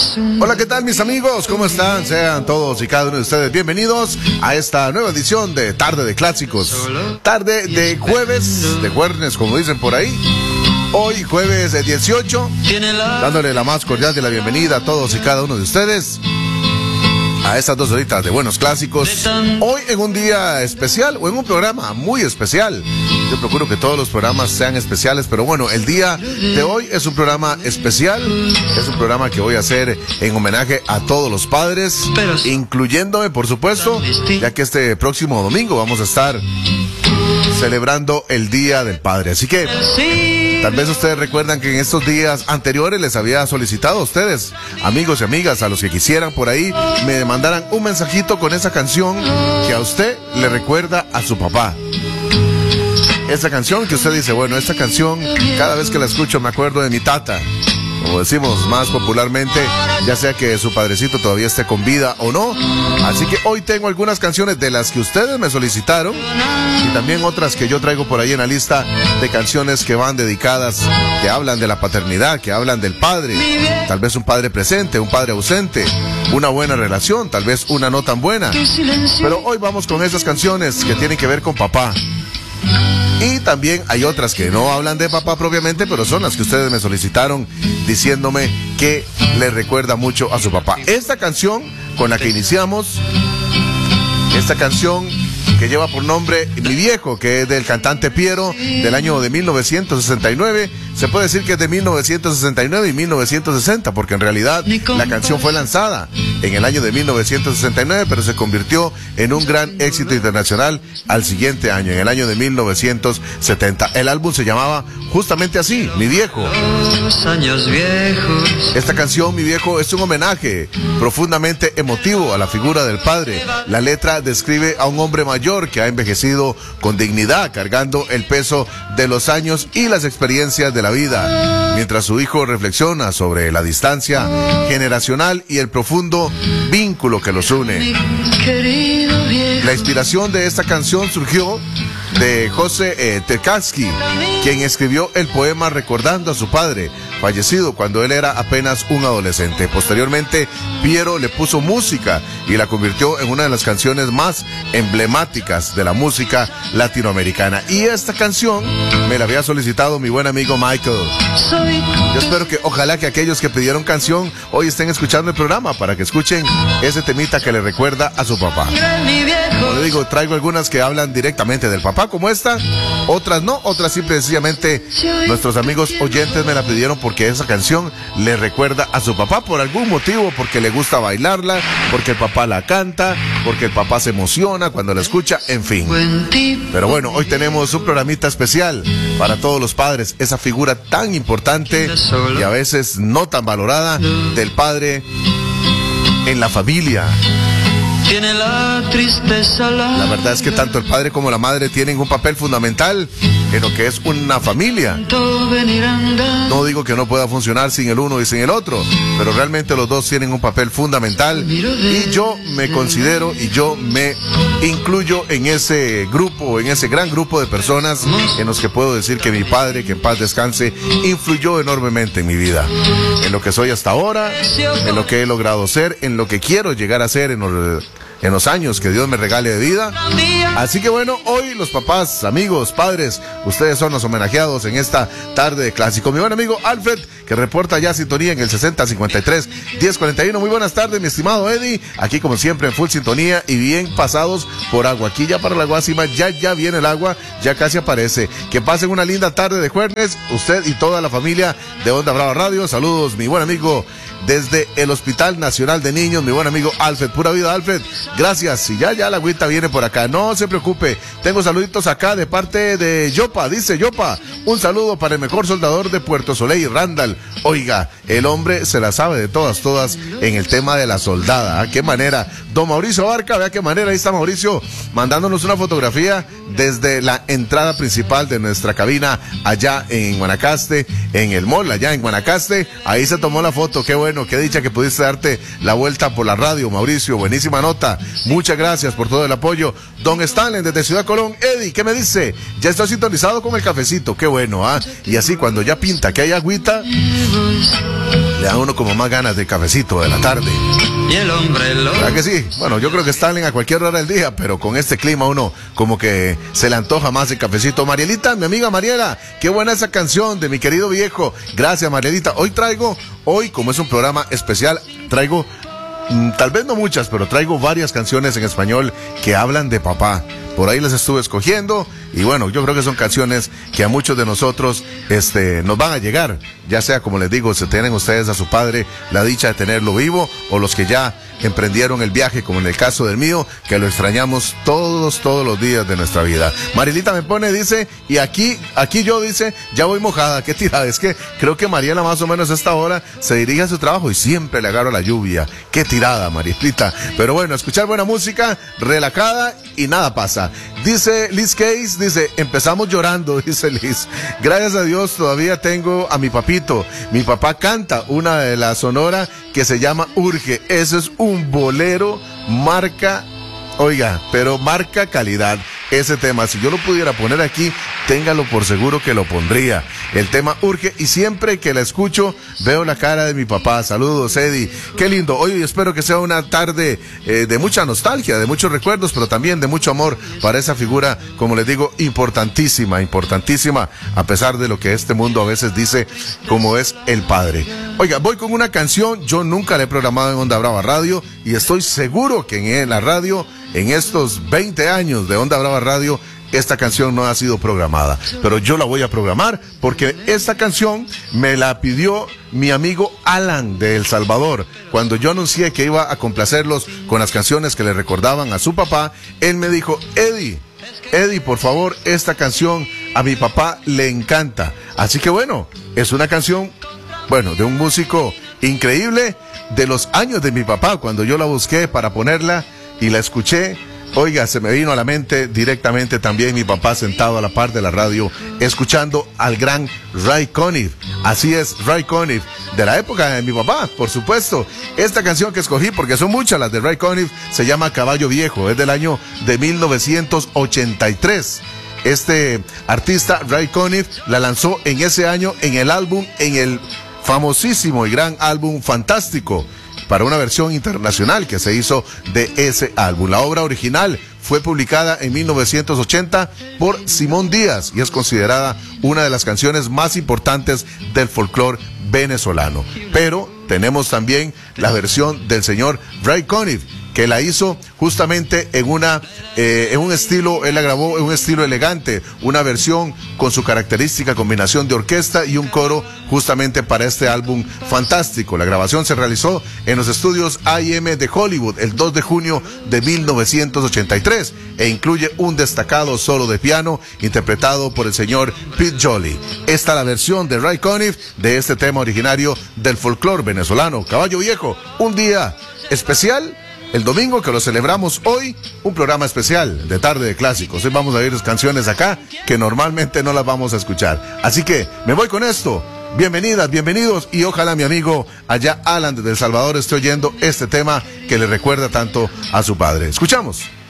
Hola, ¿qué tal mis amigos? ¿Cómo están? Sean todos y cada uno de ustedes bienvenidos a esta nueva edición de Tarde de Clásicos. Tarde de jueves, como dicen por ahí. Hoy jueves 18, dándole la más cordial de la bienvenida a todos y cada uno de ustedes a estas 2 horitas de buenos clásicos. Hoy en un día especial o en un programa muy especial. Yo procuro que todos los programas sean especiales, pero bueno, el día de hoy es un programa especial. Es un programa que voy a hacer en homenaje a todos los padres, incluyéndome, por supuesto, ya que este próximo domingo vamos a estar celebrando el Día del Padre. Así que tal vez ustedes recuerdan que en estos días anteriores les había solicitado a ustedes, amigos y amigas, a los que quisieran por ahí, me mandaran un mensajito con esa canción que a usted le recuerda a su papá. Esa canción que usted dice, bueno, esta canción cada vez que la escucho me acuerdo de mi tata. Como decimos más popularmente, ya sea que su padrecito todavía esté con vida o no. Así que hoy tengo algunas canciones de las que ustedes me solicitaron y también otras que yo traigo por ahí en la lista de canciones que van dedicadas, que hablan de la paternidad, que hablan del padre. Tal vez un padre presente, un padre ausente, una buena relación, tal vez una no tan buena. Pero hoy vamos con esas canciones que tienen que ver con papá. Y también hay otras que no hablan de papá propiamente, pero son las que ustedes me solicitaron diciéndome que le recuerda mucho a su papá. Esta canción con la que iniciamos, esta canción que lleva por nombre Mi Viejo, que es del cantante Piero, del año de 1969. Se puede decir que es de 1969 y 1960, porque en realidad la canción fue lanzada en el año de 1969, pero se convirtió en un gran éxito internacional al siguiente año, en el año de 1970. El álbum se llamaba justamente así, Mi Viejo. Esta canción, Mi Viejo, es un homenaje profundamente emotivo a la figura del padre. La letra describe a un hombre mayor que ha envejecido con dignidad, cargando el peso de los años y las experiencias de la vida, mientras su hijo reflexiona sobre la distancia generacional y el profundo vínculo que los une. La inspiración de esta canción surgió de José Tekacsky, quien escribió el poema recordando a su padre, fallecido cuando él era apenas un adolescente. Posteriormente, Piero le puso música y la convirtió en una de las canciones más emblemáticas de la música latinoamericana. Y esta canción me la había solicitado mi buen amigo Michael. Yo espero que, ojalá que aquellos que pidieron canción hoy estén escuchando el programa para que escuchen ese temita que le recuerda a su papá. Como le digo, traigo algunas que hablan directamente del papá, como esta, otras no, otras simple y sencillamente nuestros amigos oyentes me la pidieron porque esa canción le recuerda a su papá por algún motivo, porque le gusta bailarla, porque el papá la canta, porque el papá se emociona cuando la escucha, en fin. Pero bueno, hoy tenemos un programita especial para todos los padres, esa figura tan importante y a veces no tan valorada del padre en la familia. Tiene la tristeza. La verdad es que tanto el padre como la madre tienen un papel fundamental en lo que es una familia. No digo que no pueda funcionar sin el uno y sin el otro, pero realmente los dos tienen un papel fundamental y yo me considero y yo me incluyo en ese grupo, en ese gran grupo de personas en los que puedo decir que mi padre, que en paz descanse, influyó enormemente en mi vida, en lo que soy hasta ahora, en lo que he logrado ser, en lo que quiero llegar a ser en los años que Dios me regale de vida. Así que bueno, hoy los papás, amigos, padres, ustedes son los homenajeados en esta tarde de clásico. Mi buen amigo Alfred, que reporta ya sintonía en el 6053-1041. Muy buenas tardes, mi estimado Eddie. Aquí como siempre en full sintonía y bien pasados por agua. Aquí ya para la Guásima, ya viene el agua, ya casi aparece. Que pasen una linda tarde de jueves, usted y toda la familia de Onda Brava Radio. Saludos, mi buen amigo desde el Hospital Nacional de Niños, mi buen amigo Alfred. Pura vida, Alfred. Gracias. Y ya la agüita viene por acá. No se preocupe. Tengo saluditos acá de parte de Yopa. Dice Yopa, un saludo para el mejor soldador de Puerto Soleil, Randall. Oiga, el hombre se la sabe de todas en el tema de la soldada. ¿Ah? Qué manera. Don Mauricio Barca, vea qué manera. Ahí está Mauricio mandándonos una fotografía desde la entrada principal de nuestra cabina allá en Guanacaste, en el mall, allá en Guanacaste. Ahí se tomó la foto. Qué bueno, qué dicha que pudiste darte la vuelta por la radio, Mauricio. Buenísima nota. Muchas gracias por todo el apoyo. Don Stanley desde Ciudad Colón. Eddie, ¿qué me dice? Ya estoy sintonizado con el cafecito. Qué bueno, ¿ah? Y así cuando ya pinta que hay agüita, le da a uno como más ganas de cafecito de la tarde. Y el hombre lo... ¿Verdad que sí? Bueno, yo creo que están a cualquier hora del día, pero con este clima uno como que se le antoja más el cafecito. Marielita, mi amiga Mariela, qué buena esa canción de mi querido viejo. Gracias, Marielita. Hoy como es un programa especial, traigo, tal vez no muchas, pero traigo varias canciones en español que hablan de papá. Por ahí las estuve escogiendo y bueno, yo creo que son canciones que a muchos de nosotros nos van a llegar, ya sea como les digo, si tienen ustedes a su padre la dicha de tenerlo vivo o los que ya emprendieron el viaje, como en el caso del mío, que lo extrañamos todos los días de nuestra vida. Marilita me pone, dice, y aquí yo, dice, ya voy mojada, qué tirada, es que creo que Mariela más o menos a esta hora se dirige a su trabajo y siempre le agarro la lluvia, qué tirada, Marilita, pero bueno, escuchar buena música, relajada y nada pasa. Dice Liz Case, dice, empezamos llorando, dice Liz, gracias a Dios todavía tengo a mi papito, mi papá canta una de la Sonora que se llama Urge, eso es un bolero marca, oiga, pero marca calidad ese tema. Si yo lo pudiera poner aquí, téngalo por seguro que lo pondría. El tema Urge y siempre que la escucho veo la cara de mi papá. Saludos, Eddie. Qué lindo. Hoy espero que sea una tarde de mucha nostalgia, de muchos recuerdos, pero también de mucho amor para esa figura, como les digo, importantísima, a pesar de lo que este mundo a veces dice como es el padre. Oiga, voy con una canción, yo nunca la he programado en Onda Brava Radio y estoy seguro que en la radio, en estos 20 años de Onda Brava Radio, esta canción no ha sido programada, pero yo la voy a programar porque esta canción me la pidió mi amigo Alan de El Salvador. Cuando yo anuncié que iba a complacerlos con las canciones que le recordaban a su papá, él me dijo, Eddie, por favor, esta canción a mi papá le encanta. Así que bueno, es una canción, bueno, de un músico increíble de los años de mi papá. Cuando yo la busqué para ponerla y la escuché, oiga, se me vino a la mente directamente también mi papá sentado a la par de la radio, escuchando al gran Ray Conniff. Así es, Ray Conniff, de la época de mi papá, por supuesto. Esta canción que escogí, porque son muchas las de Ray Conniff, se llama Caballo Viejo, es del año de 1983. Este artista, Ray Conniff, la lanzó en ese año en el famosísimo y gran álbum Fantástico, para una versión internacional que se hizo de ese álbum. La obra original fue publicada en 1980 por Simón Díaz y es considerada una de las canciones más importantes del folclore venezolano. Pero tenemos también la versión del señor Ray Conniff, que la hizo justamente en un estilo, él la grabó en un estilo elegante, una versión con su característica combinación de orquesta y un coro justamente para este álbum Fantástico. La grabación se realizó en los estudios A&M de Hollywood el 2 de junio de 1983 e incluye un destacado solo de piano interpretado por el señor Pete Jolly. Esta es la versión de Ray Conniff de este tema originario del folclore venezolano, Caballo Viejo, un día especial. El domingo que lo celebramos hoy, un programa especial de Tarde de Clásicos. Hoy vamos a oír canciones acá que normalmente no las vamos a escuchar. Así que me voy con esto. Bienvenidas, bienvenidos y ojalá mi amigo allá Alan de El Salvador esté oyendo este tema que le recuerda tanto a su padre. Escuchamos.